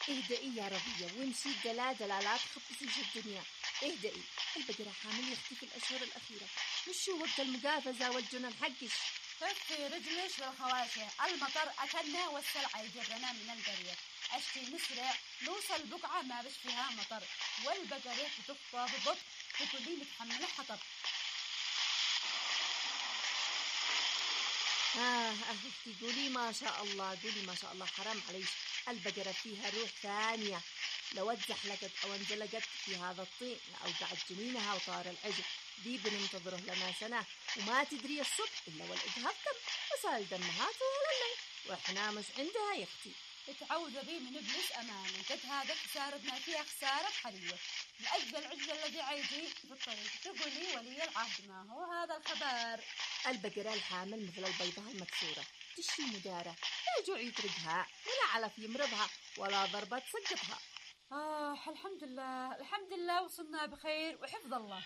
اهدئي يا ربية وامشي دلادلة، لا تخبصيش الدنيا. اهدئي، البقرة حامل يختي في الأشهر الأخيرة، مش هو وقت المقافزة والجنن حقش. خفي رجلش بالخواشة، المطر أكلنا والسلع يجرنا من القرية. أشتي نسرع نوصل البقعة ما بش فيها مطر، والبقرة بتخطى ببطء تقولي متحملة حطب. أختي قولي ما شاء الله، قولي ما شاء الله، حرام عليش، البقرة فيها روح ثانية. لو اتزحلقت أو انزلقت في هذا الطين لأوقعت جنينها وطار العجل. دي بننتظره لنا سنة وما تدري الصبح إلا والإجهاض تم وصال دمها طول الليل وإحنا مش عندها يا أختي. تعوذ بي من إبليس أمانة، قد هذا خسارتنا فيها خسارة حرية. لأجل العجل الذي عيدي في الطريق تقولي ولي العهد ما هو هذا الخبر. البقرة الحامل مثل البيضة المكسورة، تشتي مدارة، لا جوع يطردها ولا علف يمرضها ولا ضربة تسقطها. الحمد لله الحمد لله، وصلنا بخير وحفظ الله.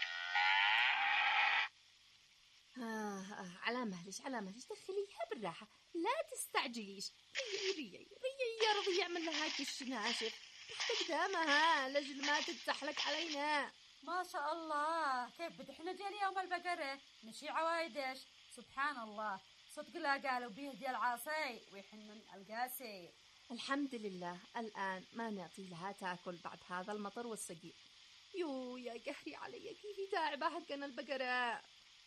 على مهلش دخليها بالراحة، لا تستعجليش. ريي يا رضي يعمل لها كش ناشف تحت قدامها لجل ما تتزحلق علينا. ما شاء الله، كيف بدحنا جاء اليوم البقرة نشي عوايدش. سبحان الله، صدق لا قالوا بيه ديال العاصي ويحنن القاسي. الحمد لله، الآن ما نعطي لها تاكل بعد هذا المطر والسقي. يو يا قهري علي، كيف تعبة حقنا البقرة.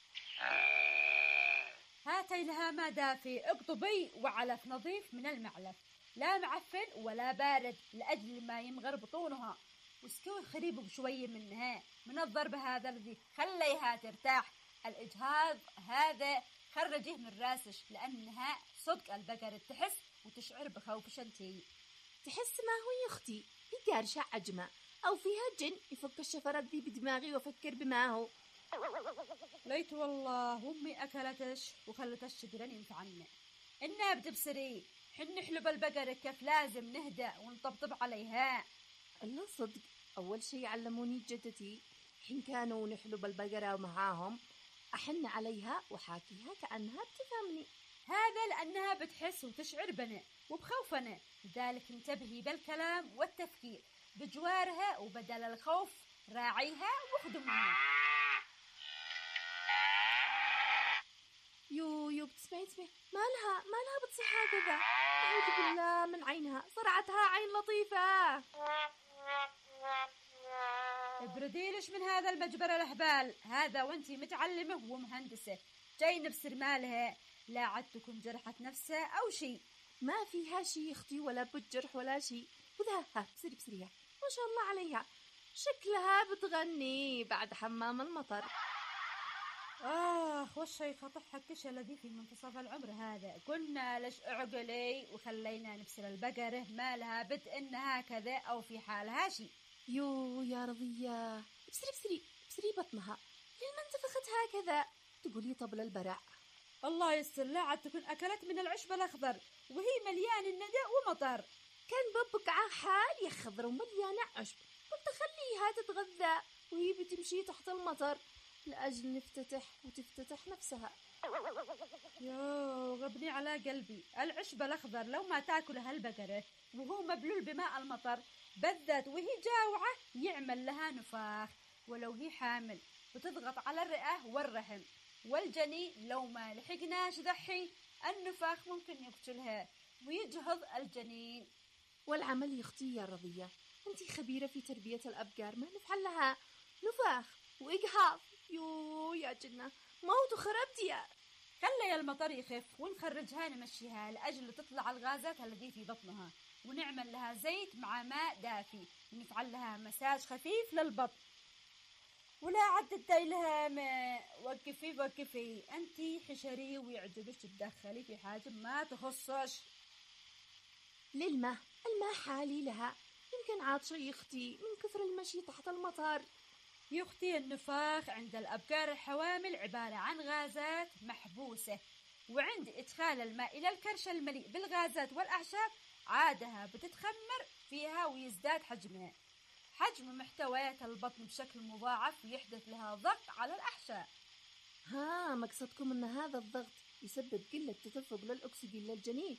هاتي لها ما دافي، اقطبي وعلف نظيف من المعلف، لا معفن ولا بارد لأجل ما يمغر بطونها، واسكوي خريب بشوية منها من الضرب هذا الذي خليها ترتاح. الإجهاض هذا خرجيه من راسش، لأنها صدق البقرة تحس وتشعر بخوف شنتي. تحس ما هو يا أختي هي قارشة عجمة أو فيها جن يفك الشفرات ذي بدماغي وفكر بما هو. ليت والله أمي أكلتش وخلتش جرن ينفعنا. إنها بتبصري حن حلب البقرة كيف لازم نهدأ ونطبطب عليها. الله صدق، أول شيء علموني جدتي حين كانوا نحلب البقرة ومعاهم أحن عليها وحاكيها كأنها بتفهمني. هذا لأنها بتحس وتشعر بنا وبخوفنا، لذلك انتبهي بالكلام والتفكير بجوارها وبدل الخوف راعيها وخدمها. يو بتسمعي مالها بتصيح هكذا؟ أعوذ بالله من عينها، صرعتها عين لطيفة. ابرديلش من هذا المجبر الأهبال هذا وانتي متعلمة ومهندسة، جاي نبصر مالها، لا عد تكون جرحت نفسها أو شيء. ما فيها شيء اختي ولا بجرح ولا شيء. وذا بصريها ما شاء الله عليها، شكلها بتغني بعد حمام المطر. والشي خطح حكش الذي في منتصف العمر هذا، قلنا لش اعقلي وخلينا نبصر البقرة ما لها بد إن هكذا أو في حالها شيء. يو يا رضية، بصري بطنها لما انتفخت هكذا، تقولي طبل البرع. الله يستر، لا عاد تكون أكلت من العشب الأخضر وهي مليان الندى ومطر. كان ببقعة حالية خضر ومليانة عشب، قلت خليها تتغذى وهي بتمشي تحت المطر لأجل نفتتح وتفتتح نفسها. يو غبني على قلبي، العشب الأخضر لو ما تاكلها البقرة وهو مبلول بماء المطر بالذات وهي جاوعة يعمل لها نفاخ، ولو هي حامل بتضغط على الرئة والرحم والجنين، لو ما لحقناش ضحي النفاخ ممكن يقتلها ويجهض الجنين. والعمل يا اختي يا رضية، انتي خبيرة في تربية الأبقار، ما نفعل لها نفاخ وإجهاض. يو يا جنة موت وخربتي. خلي المطر يخف ونخرجها نمشيها لأجل تطلع الغازات التي في بطنها، ونعمل لها زيت مع ماء دافي ونفعل لها مساج خفيف للبطن، ولا عد تديلها ماء. وقفي أنتي حشري ويعجبش تدخلي في حاجة ما تخصش. الماء حالي لها، يمكن عاطشة يا اختي من كثر المشي تحت المطر. يا اختي النفاخ عند الأبقار الحوامل عبارة عن غازات محبوسة، وعند إدخال الماء إلى الكرش المليء بالغازات والأعشاب عادها بتتخمر فيها ويزداد حجمها، حجم محتويات البطن بشكل مضاعف ويحدث لها ضغط على الأحشاء. مقصدكم أن هذا الضغط يسبب قلة تدفق للأكسجين للجنين